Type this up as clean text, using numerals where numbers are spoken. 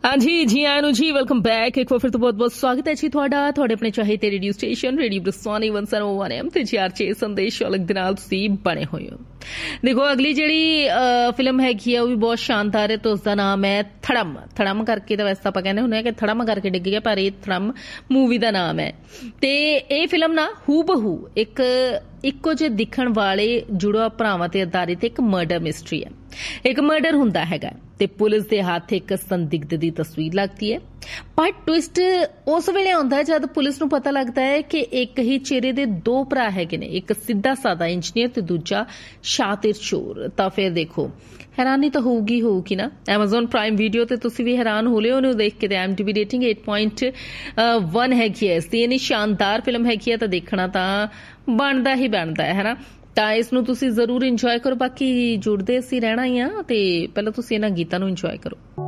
हाँ जी आया ਨੂੰ जी वेलकम बैक एक बार फिर तो बहुत बहुत स्वागत है जी ਤੁਹਾਡਾ ਤੁਹਾਡੇ ਆਪਣੇ ਚਾਹੀਦੇ ਰੇਡੀਓ ਸਟੇਸ਼ਨ ਰੇਡੀਓ ਬਰਸਾਨੀ 101 FM ਤੇ GR6 ਸੰਦੇਸ਼ ਵਾਲਕ ਦੇ ਨਾਲ ਤੁਸੀਂ ਬਣੇ ਹੋਏ ਹੋ। देखो अगली ਜਿਹੜੀ ਫਿਲਮ ਹੈਗੀ ਆ ਉਹ ਵੀ ਬਹੁਤ ਸ਼ਾਨਦਾਰ ਹੈ ਤੇ ਉਸ ਦਾ ਨਾਮ ਹੈ ਥੜਮ ਕਰਕੇ ਤਾਂ ਵੈਸੇ ਆਪਾਂ ਕਹਿੰਦੇ ਹੁੰਦੇ ਆ ਕਿ ਥੜਮ ਕਰਕੇ ਡਿੱਗ ਗਿਆ ਪਰ ਇਹ ਥੜਮ ਮੂਵੀ ਦਾ ਨਾਮ ਹੈ ਤੇ ਇਹ ਫਿਲਮ ਨਾ ਹੂ ਬਹੂ ਇੱਕੋ ਜਿਹੇ ਦਿਖਣ ਵਾਲੇ ਜੁੜਵਾ ਭਰਾਵਾਂ ਤੇ ਆਧਾਰਿਤ ਇੱਕ ਮਰਡਰ ਮਿਸਟਰੀ ਹੈ। ਇੱਕ ਮਰਡਰ ਹੁੰਦਾ ਹੈਗਾ ਤੇ ਪੁਲਿਸ ਦੇ ਹੱਥ ਇੱਕ ਸੰਦਿਗਧ ਦੀ ਤਸਵੀਰ ਲੱਗਦੀ ਹੈ ਪਰ ਟਵਿਸਟ ਉਸ ਵੇਲੇ ਆਉਂਦਾ ਜਦ ਪੁਲਿਸ ਨੂੰ ਪਤਾ ਲੱਗਦਾ ਹੈ ਕਿ ਇੱਕ ਹੀ ਚਿਹਰੇ ਦੇ ਦੋ ਭਰਾ ਹੈਗੇ ਨੇ, ਇੱਕ ਸਿੱਧਾ ਸਾਦਾ ਇੰਜੀਨੀਅਰ ਤੇ ਦੂਜਾ ਸ਼ਾਤਿਰ ਚੋਰ। ਤਾਂ ਫਿਰ ਦੇਖੋ ਹੈਰਾਨੀ ਤਾਂ ਹੋਊਗੀ ਨਾ। Amazon ਪ੍ਰਾਈਮ ਵੀਡੀਓ ਤੇ ਤੁਸੀਂ ਵੀ ਹੈਰਾਨ ਹੋ ਲਿਓ ਉਹਨੂੰ ਦੇਖ ਕੇ। ਤੇ IMDb ਰੇਟਿੰਗ 8.1 ਹੈਗੀ ਹੈ। ਤੇ ਇੰਨੀ ਸ਼ਾਨਦਾਰ ਫਿਲਮ ਹੈਗੀ ਹੈ ਤਾਂ ਦੇਖਣਾ ਤਾਂ ਬਣਦਾ ਹੈ ਨਾ। ਤਾਂ ਇਸ ਨੂੰ ਤੁਸੀਂ ਜ਼ਰੂਰ ਇੰਜੋਏ ਕਰੋ। ਬਾਕੀ ਜੁੜਦੇ ਅਸੀਂ ਰਹਿਣਾ ਹੀ ਆ ਤੇ ਪਹਿਲਾਂ ਤੁਸੀਂ ਇਹਨਾਂ ਗੀਤਾਂ ਨੂੰ ਇੰਜੋਏ ਕਰੋ।